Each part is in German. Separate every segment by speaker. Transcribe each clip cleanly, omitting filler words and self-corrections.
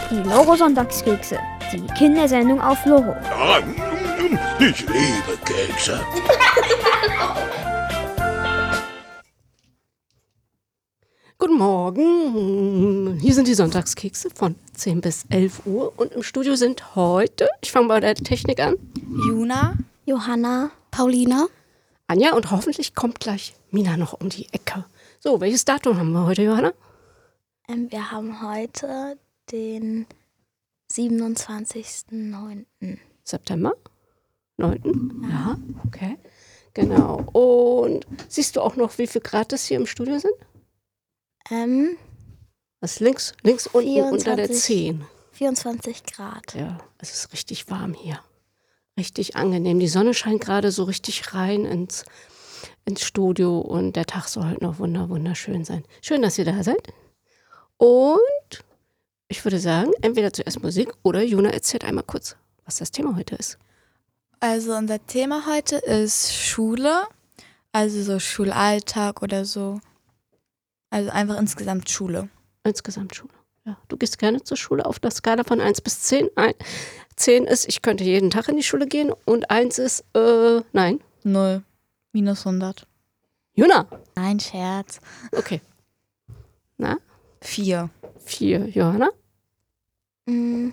Speaker 1: Die Loro-Sonntagskekse, die Kindersendung auf Loro.
Speaker 2: Ich liebe Kekse.
Speaker 3: Guten Morgen, hier sind die Sonntagskekse von 10 bis 11 Uhr und im Studio sind heute, ich fange bei der Technik an,
Speaker 4: Juna,
Speaker 5: Johanna, Paulina,
Speaker 3: Anja und hoffentlich kommt gleich Mina noch um die Ecke. So, welches Datum haben wir heute, Johanna?
Speaker 5: Wir haben heute den 27.09.
Speaker 3: September? 9. Ja, okay. Genau. Und siehst du auch noch, wie viel Grad es hier im Studio sind? Was ist links unten
Speaker 5: 24.
Speaker 3: unter der 10.
Speaker 5: 24 Grad.
Speaker 3: Ja, es ist richtig warm hier. Richtig angenehm. Die Sonne scheint gerade so richtig rein ins Studio und der Tag soll heute noch wunderschön sein. Schön, dass ihr da seid. Und ich würde sagen, entweder zuerst Musik oder Juna erzählt einmal kurz, was das Thema heute ist.
Speaker 4: also unser Thema heute ist Schule, also so Schulalltag oder so. Also einfach insgesamt Schule.
Speaker 3: Insgesamt Schule. Ja, du gehst gerne zur Schule auf der Skala von 1 bis 10. 10 ist, ich könnte jeden Tag in die Schule gehen und 1 ist, nein.
Speaker 4: 0. Minus 100.
Speaker 3: Juna.
Speaker 5: Nein, Scherz.
Speaker 3: Okay. Na?
Speaker 4: 4.
Speaker 3: 4. Johanna.
Speaker 5: 5.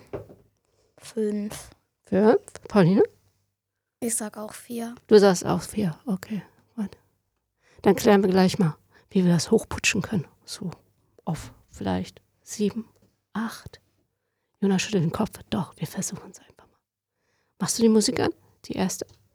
Speaker 3: 5. Pauline.
Speaker 5: Ich sag auch 4.
Speaker 3: Du sagst auch 4. Okay. Warte. Dann klären wir gleich mal, wie wir das hochputschen können. So auf vielleicht 7, 8. Juna schüttelt den Kopf. Doch, wir versuchen es einfach mal. Machst du die Musik an? Die erste?